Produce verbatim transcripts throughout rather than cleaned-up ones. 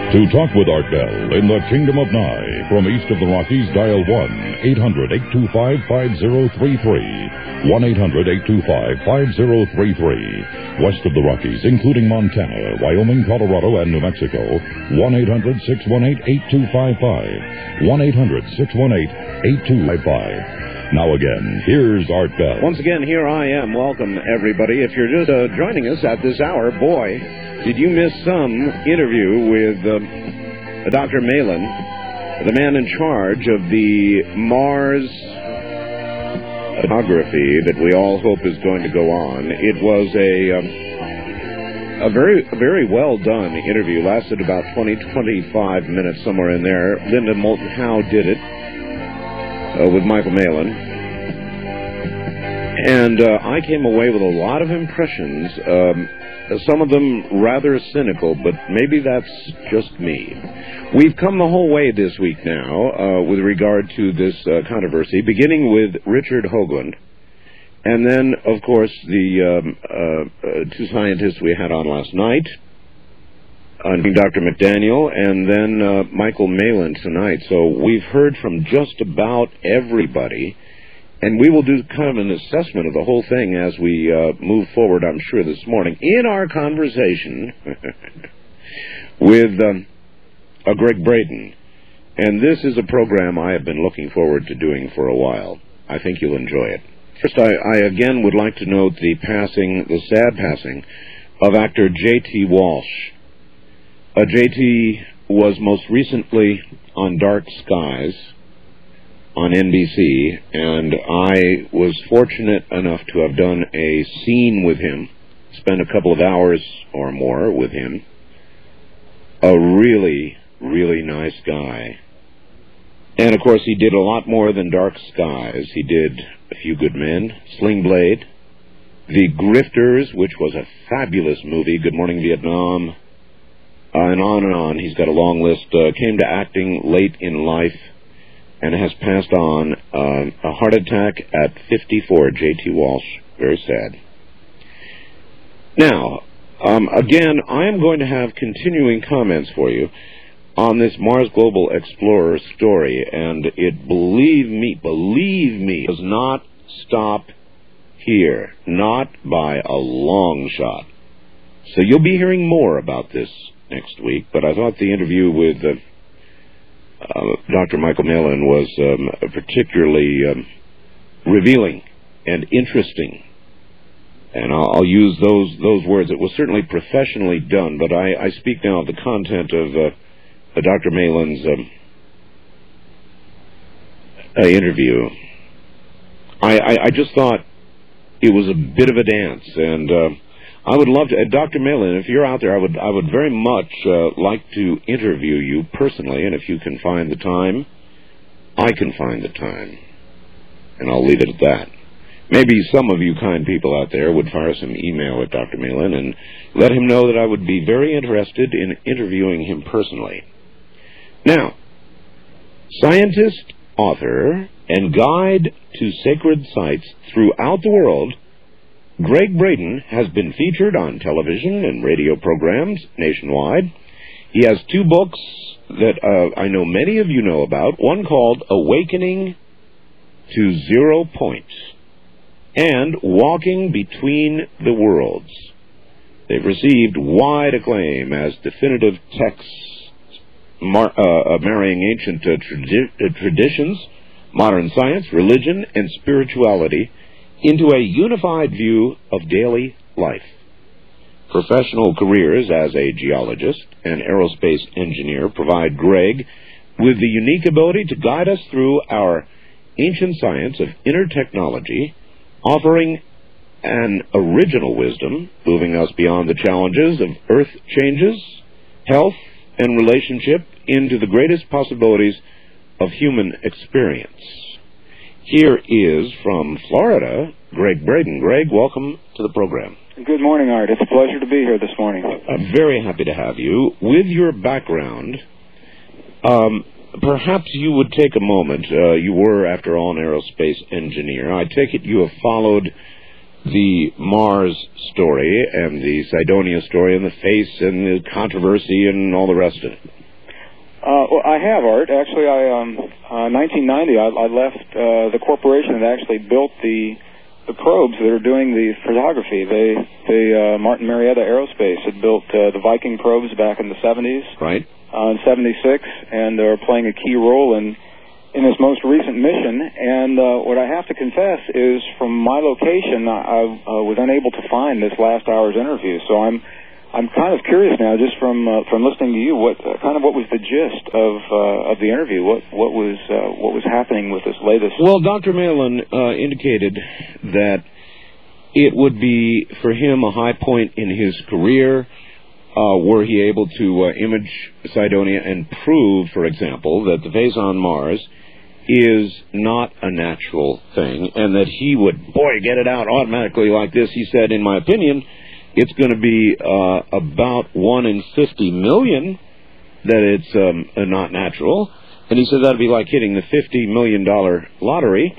To talk with Art Bell in the Kingdom of Nye, from east of the Rockies, dial one eight hundred, eight two five, five zero three three. one eight hundred, eight two five, five zero three three. West of the Rockies, including Montana, Wyoming, Colorado, and New Mexico, one eight hundred, six one eight, eight two five five. one eight hundred, six one eight, eight two five five. Now again, here's Art Bell. Once again, here I am. Welcome, everybody. If you're just uh, joining us at this hour, boy, did you miss some interview with uh, Doctor Malin, the man in charge of the Mars photography that we all hope is going to go on. It was a um, a very very well done interview. Lasted about twenty, twenty-five minutes, somewhere in there. Linda Moulton Howe did it uh, with Michael Malin. And uh, I came away with a lot of impressions, um, some of them rather cynical, but maybe that's just me. We've come the whole way this week now uh, with regard to this uh, controversy, beginning with Richard Hoagland, and then, of course, the um, uh, uh, two scientists we had on last night, uh, Doctor McDaniel, and then uh, Michael Malin tonight. So we've heard from just about everybody. And we will do kind of an assessment of the whole thing as we uh, move forward, I'm sure, this morning. In our conversation with um, uh, Gregg Braden. And this is a program I have been looking forward to doing for a while. I think you'll enjoy it. First, I, I again would like to note the passing, the sad passing, of actor J T Walsh. Uh, J T was most recently on Dark Skies on N B C, and I was fortunate enough to have done a scene with him, spent a couple of hours or more with him. A really, really nice guy. And, of course, he did a lot more than Dark Skies. He did A Few Good Men, Sling Blade, The Grifters, which was a fabulous movie, Good Morning Vietnam, uh, and on and on. He's got a long list. Uh, came to acting late in life, and has passed on uh, a heart attack at fifty-four, J T Walsh. Very sad. Now, um, again, I am going to have continuing comments for you on this Mars Global Explorer story, and it, believe me, believe me, does not stop here. Not by a long shot. So you'll be hearing more about this next week, but I thought the interview with Uh, Uh, Doctor Michael Malin was um, particularly um, revealing and interesting, and I'll, I'll use those those words. It was certainly professionally done, but I, I speak now of the content of uh, Doctor Malin's um, uh, interview. I, I, I just thought it was a bit of a dance, and uh, I would love to, uh, Doctor Malin, if you're out there, I would I would very much uh, like to interview you personally, and if you can find the time, I can find the time, and I'll leave it at that. Maybe some of you kind people out there would fire some email at Doctor Malin and let him know that I would be very interested in interviewing him personally. Now, scientist, author, and guide to sacred sites throughout the world, Gregg Braden has been featured on television and radio programs nationwide. He has two books that uh, I know many of you know about, one called Awakening to Zero Point and Walking Between the Worlds. They've received wide acclaim as definitive texts mar- uh, marrying ancient uh, tradi- uh, traditions, modern science, religion, and spirituality into a unified view of daily life. Professional careers as a geologist and aerospace engineer provide Gregg with the unique ability to guide us through our ancient science of inner technology, offering an original wisdom, moving us beyond the challenges of earth changes, health, and relationship into the greatest possibilities of human experience. Here is, from Florida, Gregg Braden. Gregg, welcome to the program. Good morning, Art. It's a pleasure to be here this morning. I'm very happy to have you. With your background, um, perhaps you would take a moment. Uh, you were, after all, an aerospace engineer. I take it you have followed the Mars story and the Cydonia story and the face and the controversy and all the rest of it. Uh, well, I have, Art. Actually, I um, uh, nineteen ninety, I, I left uh, the corporation that actually built the the probes that are doing the photography. They, they uh, Martin Marietta Aerospace had built uh, the Viking probes back in the seventies. Right. Uh, in seventy-six, and they're playing a key role in in this most recent mission. And uh, what I have to confess is, from my location, I, I uh, was unable to find this last hour's interview. So I'm I'm kind of curious now, just from uh, from listening to you, what uh, kind of what was the gist of uh, of the interview? What what was uh, what was happening with this latest? Well, Doctor Malin uh, indicated that it would be for him a high point in his career. Uh, were he able to uh, image Cydonia and prove, for example, that the face on Mars is not a natural thing, and that he would, boy, get it out automatically like this. He said, in my opinion, it's going to be uh, about one in fifty million that it's um, uh, not natural. And he said that would be like hitting the fifty million dollars lottery.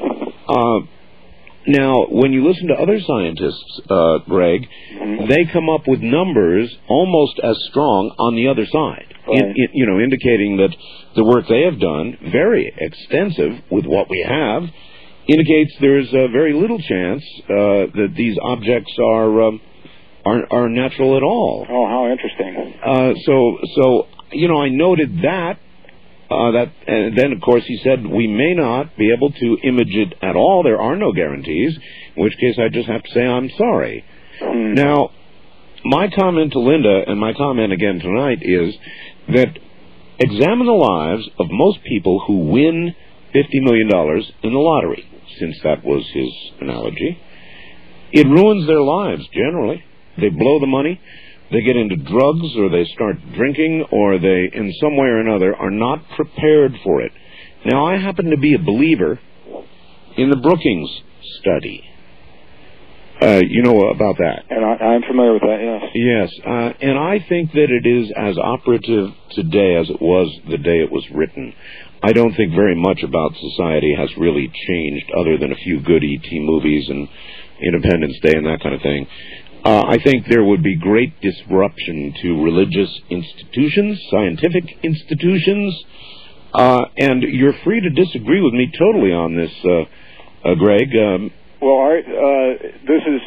Uh, now, when you listen to other scientists, uh, Greg, mm-hmm. they come up with numbers almost as strong on the other side, right. in, in, you know, indicating that the work they have done, very extensive with what we have, indicates there's uh, very little chance uh, that these objects are, um, are are natural at all. Oh, how interesting! Uh, so, so you know, I noted that. Uh, that and then, of course, he said we may not be able to image it at all. There are no guarantees. In which case, I just have to say I'm sorry. Mm. Now, my comment to Linda, and my comment again tonight, is that examine the lives of most people who win fifty million dollars in the lottery, since that was his analogy. It ruins their lives, generally. They blow the money, they get into drugs, or they start drinking, or they, in some way or another, are not prepared for it. Now, I happen to be a believer in the Brookings study. Uh, you know about that? And I, I'm familiar with that, yes. Yes, uh, and I think that it is as operative today as it was the day it was written. I don't think very much about society has really changed, other than a few good E T movies and Independence Day and that kind of thing. Uh, I think there would be great disruption to religious institutions, scientific institutions, uh, and you're free to disagree with me totally on this, uh, uh, Greg. Um, Well, Art, uh, this is,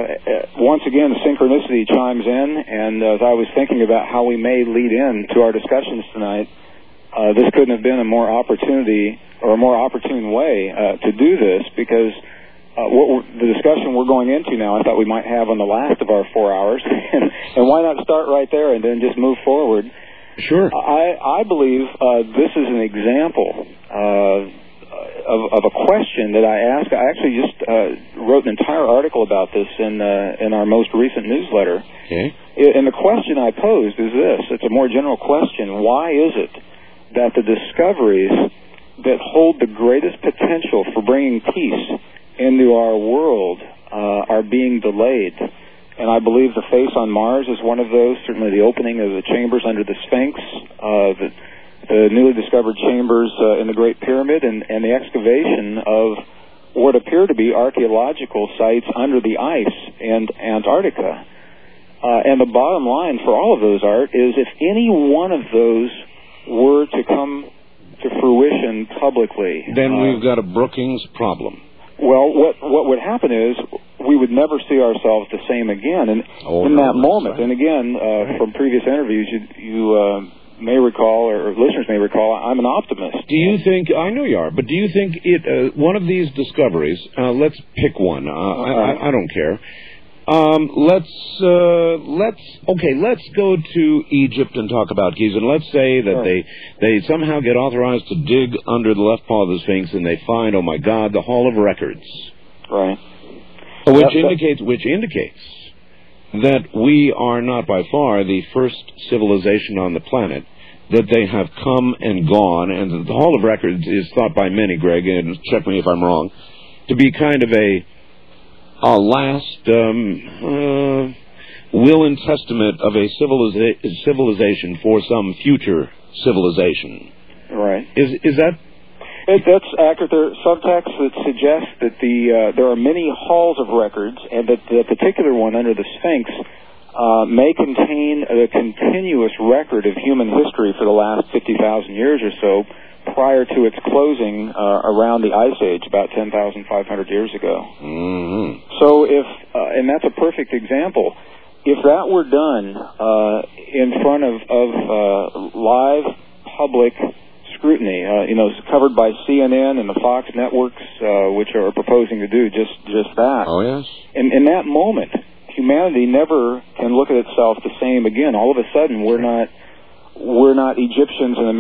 uh, once again, synchronicity chimes in, and as I was thinking about how we may lead in to our discussions tonight, uh, this couldn't have been a more opportunity, or a more opportune way uh, to do this, because uh, what we're, the discussion we're going into now, I thought we might have on the last of our four hours, and, and why not start right there and then just move forward? Sure. I, I believe uh, this is an example uh, Of, of a question that I asked. I actually just uh, wrote an entire article about this in uh, in our most recent newsletter. Okay. And the question I posed is this. It's a more general question. Why is it that the discoveries that hold the greatest potential for bringing peace into our world uh, are being delayed? And I believe the face on Mars is one of those, certainly the opening of the chambers under the Sphinx, uh, the the newly discovered chambers uh, in the Great Pyramid, and, and the excavation of what appear to be archaeological sites under the ice in Antarctica. Uh, and the bottom line for all of those, Art, is if any one of those were to come to fruition publicly... Then uh, we've got a Brookings problem. Well, what what would happen is we would never see ourselves the same again. And oh, in no, that moment, right. and again, uh, right. from previous interviews, you... you uh, may recall, or listeners may recall, I'm an optimist. Do you think, I know you are, but do you think it, uh, one of these discoveries, uh, let's pick one, uh, I, I, I don't care, um, let's, uh, let's, okay, let's go to Egypt and talk about Giza, and let's say that sure. they, they somehow get authorized to dig under the left paw of the Sphinx, and they find, oh my God, the Hall of Records. Right. Which Yep, indicates, which indicates that we are not by far the first civilization on the planet, that they have come and gone, and the Hall of Records is thought by many, Greg, and check me if I'm wrong, to be kind of a, a last um, uh, will and testament of a civiliza- civilization for some future civilization. Right. Is is that... It, that's accurate. There are subtexts that suggest that the uh, there are many halls of records, and that the particular one under the Sphinx uh, may contain a continuous record of human history for the last fifty thousand years or so, prior to its closing uh, around the Ice Age, about ten thousand five hundred years ago. Mm-hmm. So if, uh, and that's a perfect example, if that were done uh, in front of, of uh, live public scrutiny, uh, you know, covered by C N N and the Fox networks, uh, which are proposing to do just, just that. Oh, yes. In, in that moment, humanity never can look at itself the same again. All of a sudden, we're not, we're not Egyptians and